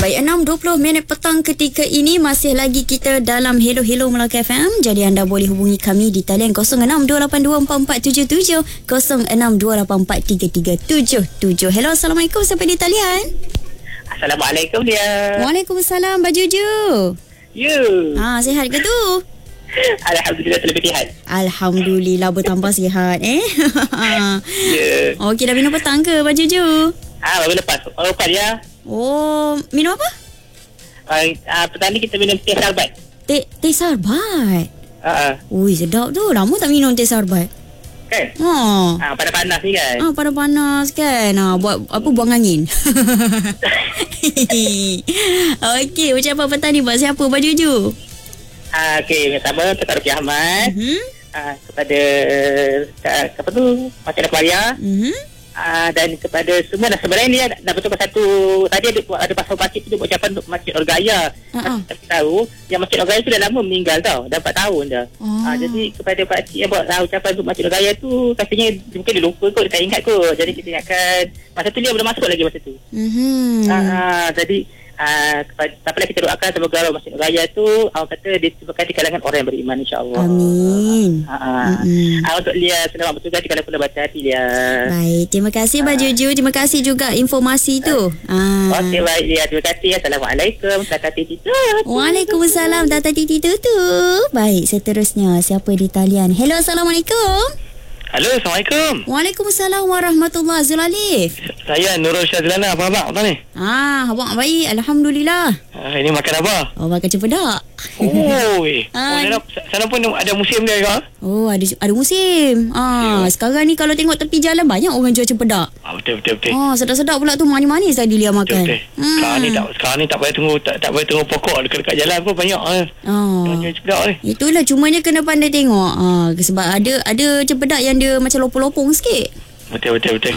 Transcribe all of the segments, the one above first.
Baik, 6.20 petang ketika ini masih lagi kita dalam Hello Hello Melaka FM. Jadi anda boleh hubungi kami di talian 0628244777, 0628433377. Hello, Assalamualaikum, siapa di talian? Assalamualaikum dia. Waalaikumsalam, Mbak Juju. You. Sihat ke tu? Alhamdulillah lebih sihat. Alhamdulillah bertambah sihat Ya. Okey, dah minum petang ke Mbak Juju? Baru lepas ya. Oh, minum apa? Petang ni kita minum teh sarbat. Teh sarbat. Ui, sedap tu. Lama tak minum teh sarbat. Kan? Pada panas ni kan? Pada panas kan. Buat apa, buang angin. Okey, ucapan petang ni buat siapa, Mbak Juju? Okey, pertama Tuan Rupiah Ahmad. Kepada apa tu? Macam Maria. Dan kepada semua dah, sebenarnya ni dah betul satu. Tadi ada pasal pakcik tu buat ucapan untuk Masjid Orgaya. Tapi tahu yang Masjid Orgaya tu dah lama meninggal tau, dah 4 tahun dah. Jadi kepada pakcik yang buat ucapan untuk Masjid Orgaya tu, katanya mungkin dia lupa kot, dia tak ingat kot. Jadi kita ingatkan masa tu dia belum masuk lagi masa tu. Jadi siapa kita doakan semoga Masjid Raya tu awak kata disebabkan di kalangan orang yang beriman, insya-Allah. Amin. Untuk Lia, selamat bertugas di kalangan pula baca hati Lia. Baik, terima kasih Mbak Juju, terima kasih juga informasi tu. Okey, baik Lia, terima kasih. Assalamualaikum, Tata Titi Tutu. Waalaikumsalam, Tata Titi Tutu. Baik, seterusnya siapa di talian? Hello, Assalamualaikum. Halo, Assalamualaikum. Waalaikumsalam warahmatullahi. Zul Alif. Saya Nurul Syazlana. Apa khabar tuan ni? Abang baik, alhamdulillah. Ini makan apa? Makan cempedak. Sana pun ada musim dia ke? Ada musim. Sekarang ni kalau tengok tepi jalan banyak orang jual cempedak. Betul. Sedap-sedap pula tu, manis-manis tadi Lia makan. Betul. Sekarang ni tak payah tunggu pokok dekat jalan pun banyak. Jual cempedak ni. Itulah, cumanya kena pandai tengok. Sebab ada cempedak yang dia macam lopong-lopong sikit. Betul.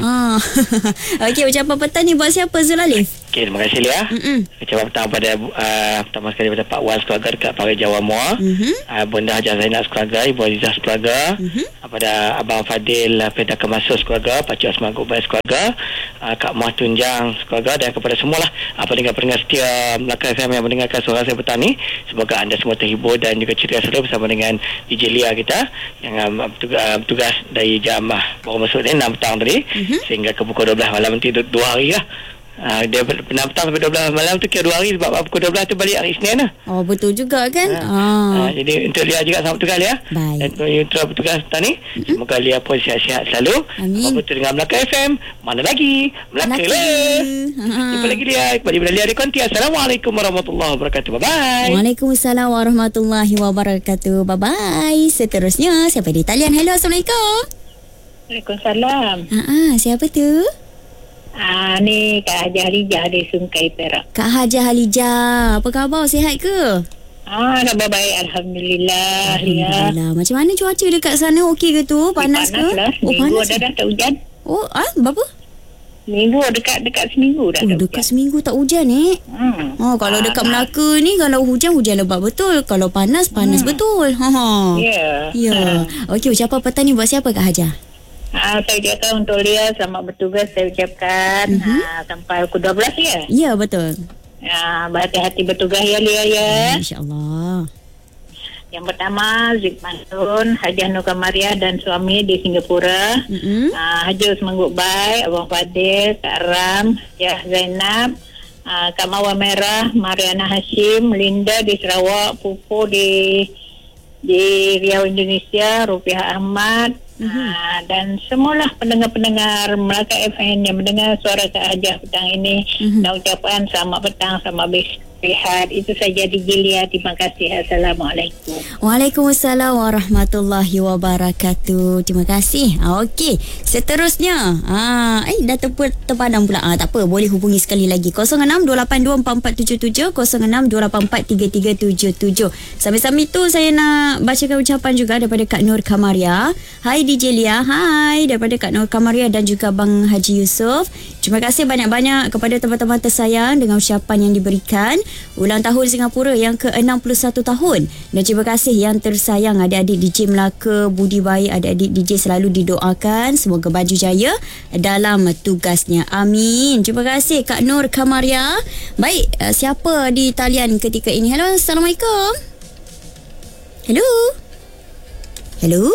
Okey, ucapan petang ni buat siapa, Zul Alif? Okey, terima kasih Lia. Ucapan petang pada pertama sekali pada Pak Wan sekeluarga dekat Parai Jawa Muar, Bunda Hajar Zainal sekeluarga, Ibu Azizah sekeluarga, pada Abang Fadil Pedah Kemasuk sekeluarga, Pakcik Osman Gubai sekeluarga, Kak Muah Tunjang sekeluarga, dan kepada semualah pendengar-pendengar setia Melaka FM yang mendengarkan suara saya petang ni. Semoga anda semua terhibur dan juga ceria selalu bersama dengan DJ Lia kita yang bertugas dari jam baru masuk ni 6 petang tadi sehingga ke pukul 12 malam nanti 2 hari lah. Dia pernah petang sampai 12 malam tu kira 2 hari, sebab pukul 12 tu balik hari Isnin lah. Betul juga kan. Jadi untuk Lia juga selamat bertugas Lia. Baik. Dan untuk bertugas petang ni, semoga Lia pun sihat-sihat selalu. Amin. Betul dengan Melaka FM. Mana lagi Melaka lah. Jumpa lagi Lia kepada Lia di Konti. Assalamualaikum warahmatullahi wabarakatuh. Bye-bye. Waalaikumsalam warahmatullahi wabarakatuh. Bye-bye. Seterusnya siapa di talian? Hello, Assalamualaikum. Waalaikumsalam. Siapa tu? Ni Kak Hajah Halijah di Sungai Perak. Kak Hajah Halijah, apa khabar? Sihat ke? Khabar baik, Alhamdulillah. Alhamdulillah. Macam mana cuaca dekat sana? Okey ke tu? Panas ke? Lah. Seminggu panas dah tak hujan. Berapa? Seminggu, dekat seminggu dah tak hujan. Dekat seminggu tak hujan kalau dekat Melaka ni, kalau hujan lebat betul. Kalau panas betul. Ya. Okey, ucapan petang ni buat siapa, Kak Hajah? Saya ucapkan untuk Lia selamat bertugas. Saya ucapkan sampai pukul 12 ya. Ya, betul. Berhati-hati bertugas ya Lia ya. InsyaAllah. Yang pertama, Zik Mantun, Hajiah Nur Kamaria dan suami di Singapura. Haji Usman Gubai, Abang Fadil, Kak Ram, Hajiah Zainab, Kak Mawar Merah, Mariana Hashim, Linda di Sarawak, Pupu di Riau Indonesia, Rupiah Ahmad, dan semualah pendengar-pendengar Melaka FM yang mendengar suara Kak Hajah petang ini. Dan ucapan selamat petang, selamat bersihat. Itu saja di Lia. Terima kasih. Assalamualaikum. Waalaikumsalam warahmatullahi wabarakatuh. Terima kasih. Okey, seterusnya dah terpadam pula. Tak apa, boleh hubungi sekali lagi 0628244777, 0628433377. Sambil-sambil tu saya nak bacakan ucapan juga daripada Kak Nur Kamaria. Hai DJ Lia. Hai daripada Kak Nur Kamaria dan juga Bang Haji Yusof. Terima kasih banyak-banyak kepada teman-teman tersayang dengan ucapan yang diberikan. Ulang tahun Singapura yang ke-61 tahun. Dan terima kasih yang tersayang adik-adik DJ Melaka, budi baik adik-adik DJ selalu didoakan. Semoga baju jaya dalam tugasnya. Amin. Terima kasih Kak Nur Kamaria. Baik, siapa di talian ketika ini? Hello, Assalamualaikum. Hello. Hello.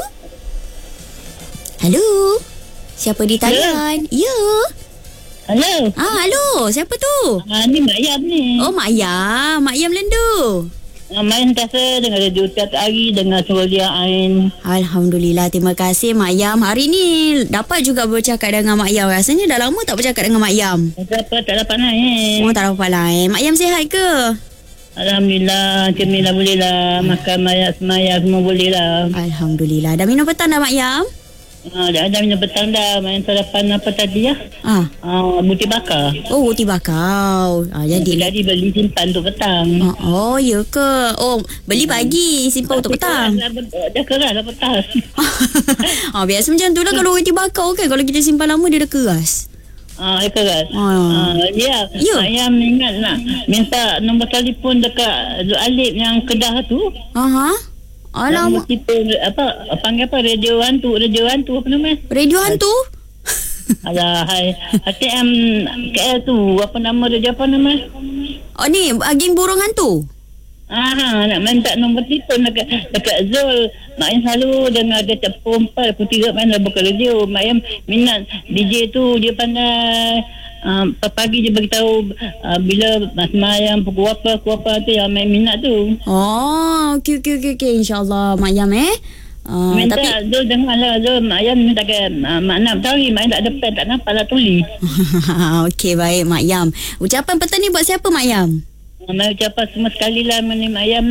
Hello. Siapa di talian? Ya. Hello. Halo. Siapa tu? Ni Mak Yam ni. Oh, Mak Yam. Mak Yam Lendu. Main biasa dengan radio tiap hari dengan suara dia Ain. Alhamdulillah. Terima kasih Mak Yam. Hari ni dapat juga bercakap dengan Mak Yam. Rasanya dah lama tak bercakap dengan Mak Yam. Tak dapat naik. Oh, tak dapat lain. Mak Yam sihat ke? Alhamdulillah. Cemilan boleh lah. Makan maya semua boleh lah. Alhamdulillah. Dah minum petang dah Mak Yam? Dah minum petang dah. Main sarapan apa tadi ya? Butir bakar. Oh, roti bakar. Jadi beli simpan untuk petang. Oh, ya ke? Oh, beli pagi simpan untuk petang. Dah keras dah petang. Biasa macam tu lah kalau roti bakar kan. Kalau kita simpan lama dia dah keras. Dia keras. Ya. Ayam ingat nak minta nombor telefon dekat Alip yang Kedah tu. Alamak. Kita panggil apa? Radio hantu apa nama? Radio hantu? Alah, ATM KL tu. Apa nama radio apa nama? Oh ni, geng burung hantu. Nak minta nombor telefon dekat Zul. Mak Ayam selalu dengar dia telefon 4 putih main dah buka radio. Mak Ayam minat DJ tu, dia pandai. Pagi dia beritahu bila semayang pukul apa tu yang main minat tu. Okey. InsyaAllah Mak Ayam minta tapi Zul dengar lah Zul. Mak Ayam minta ke Mak Nam tahu Mak Ayam tak ada pen, tak nampak lah tulis. Okey, baik Mak Ayam. Ucapan petang ni buat siapa Mak Ayam? Mak ucapan semua sekali lah Mak Ayam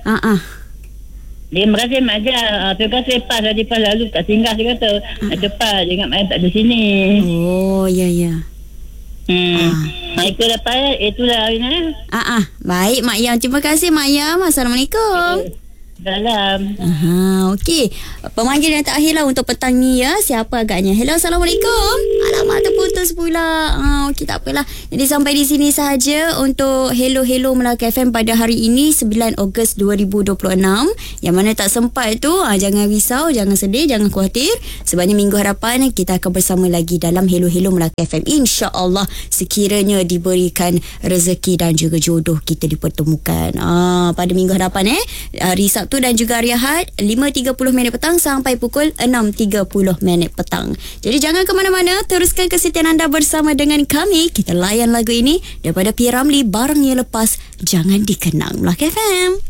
Terima kasih Mak Jah. Terima kasih Pas tadi Pas lalu tak singgah dia kata cepat dia ingat Mak Ayam tak ada sini. Oh ya. Itu dapat itulah Arina. Baik Mak Yam. Terima kasih Mak Yam. Assalamualaikum. Salam. Okey. Pemanggil yang terakhir lah untuk petang ni ya. Siapa agaknya? Hello, Assalamualaikum. Alamak, terputus pula. Okey, tak apalah. Jadi sampai di sini sahaja untuk Hello Melaka FM pada hari ini 9 Ogos 2026. Yang mana tak sempat tu, jangan risau, jangan sedih, jangan khawatir. Sebabnya minggu hadapan kita akan bersama lagi dalam Hello Melaka FM. InsyaAllah sekiranya diberikan rezeki dan juga jodoh kita dipertemukan. Pada minggu hadapan hari Sabtu dan juga hari Ahad 5.30 minit petang sampai pukul 6.30 minit petang. Jadi jangan ke mana-mana, teruskan kesetiaan anda bersama dengan kami. Kita layan lagu ini daripada P. Ramlee, Barang Yang Lepas Jangan Dikenang, Melaka FM.